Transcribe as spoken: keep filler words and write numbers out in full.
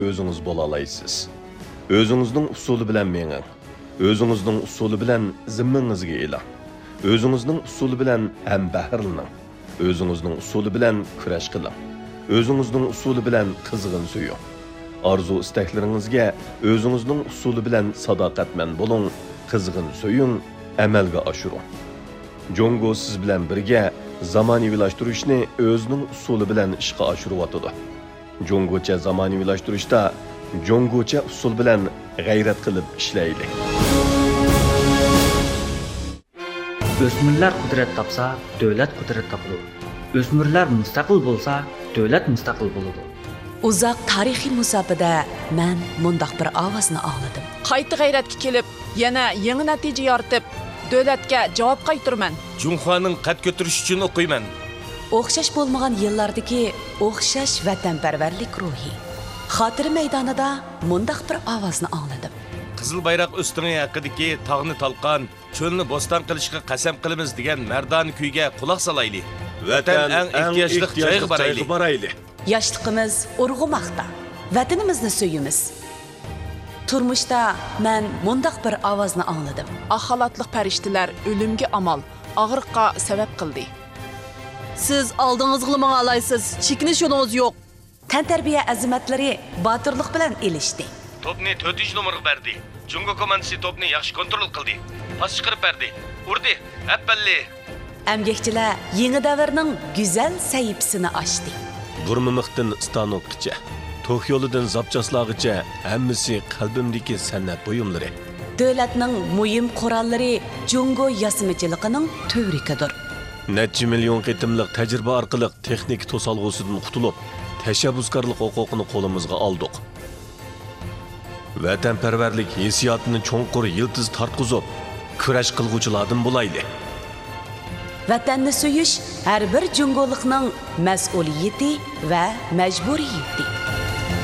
Özünüz bo'la olasiz. O'zingizning usuli bilan menging. O'zingizning usuli bilan zimmangizga eling. O'zingizning usuli bilan ham bahrlaning. O'zingizning usuli bilan kurash qiling. O'zingizning usuli bilan qizg'in suying. Arzu istaklaringizga o'zingizning usuli bilan sadoqatmand bo'ling, qizg'in suying, amalga oshiring. Jongo siz bilan birga zamonaviylashtirishni o'zining usuli bilan ishga oshiryotdi. Jongocha zamonaviylashtirishda jongocha usul bilan g'ayrat qilib ishlaylik. O'smirlar qudrat topsa, davlat qudrat topadi. O'smirlar mustaqil bo'lsa, davlat mustaqil bo'ladi. Uzoq tarixiy musofada men mundaq bir ovozni angladim. Qayta g'ayratga kelib, yana yangi natija yoritib, davlatga javob qaytarman. Junxoning qad ko'tarish uchun o'qiyman. O'xshash bo'lmagan yillardagi o'xshash vatanparvarlik ruhi. Xotira maydonida mundaq bir ovozni angladim. Qizil bayroq ustungi haqidagi tog'ni talqon, cho'lni bo'ston qilishga qasam qilamiz degan mardona kuyga quloq solaylik. Vatan eng ehtiyojli joyga boraylik. Yoshligimiz urg'umoqda. Vatanimizni suyimiz. Turmushda men mundaq bir ovozni angladim. Axalatliq farishtalar o'limga amal, og'riqqa sabab qildi. Siz oldingizga manga alaysiz, chekinish yo'lingiz yo'q. Tantarbiya azimatlari botirlik bilan elishdi. Topni to'rtinchi nomerga berdi. Jungo komandasi topni yaxshi kontrol qildi. Pas chiqarib berdi. Urdi. Appalli. Amgakchilar yangi davrning go'zal sahifasini ochdi. Burmimiqdan stanokgacha, to'q yo'lidan zapchaslag'icha hammasi qalbimdagi san'at buyumlari. Davlatning muhim qurollari Jungo yasimichiligining tövrikidir. Necha million qitimliq tajriba orqali texnik to'solg'usidan qutulib, tashabbuskorlik huquqini qo'limizga oldik. Vatanparvarlik hissiyotini cho'nqur yildiz tartqizib, kurash qilguvchilardan bo'laylik. Vatanni suyish har bir jungolikning mas'uliyati va majburiyati.